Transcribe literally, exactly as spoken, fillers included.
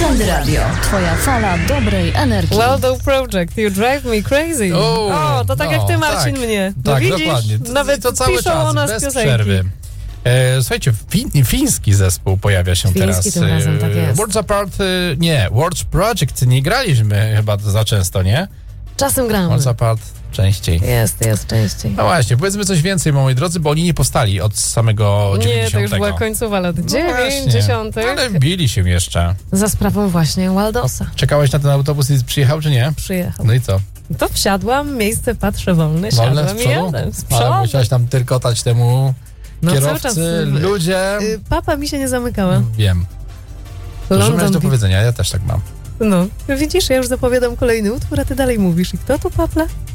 Weekend Radio. Twoja fala dobrej energii. Waldo Project, You Drive Me Crazy. O, o to tak no, jak ty, Marcin, tak, mnie. No tak, widzisz? dokładnie. To, Nawet to cały piszą czas, o nas bez piosenki. przerwy. E, słuchajcie, fin, fiński zespół pojawia się Fiński teraz. tym razem, tak jest. Worlds Apart, e, nie, Worlds Project nie graliśmy chyba za często, nie? Czasem gramy. Worlds Apart częściej. Jest, jest częściej. No właśnie, powiedzmy coś więcej, moi drodzy, bo oni nie postali od samego Nie, dziewięćdziesiątego. to już była końcowa lat No dziewięćdziesiątych. Ale bili się jeszcze. Za sprawą właśnie Waldosa. Czekałeś na ten autobus i przyjechał, czy nie? Przyjechał. No i co? To wsiadłam, miejsce patrzę wolne, Wolne siadłam z i przodu? jadę. Z Ale przodu. musiałaś tam tyrkotać temu No, cały kierowcy, czas, y, ludzie. y, Papa mi się nie zamykała. Wiem. To że masz London do Beat. powiedzenia, ja też tak mam. No, widzisz, ja już zapowiadam kolejny utwór, a ty dalej mówisz. I kto tu papla?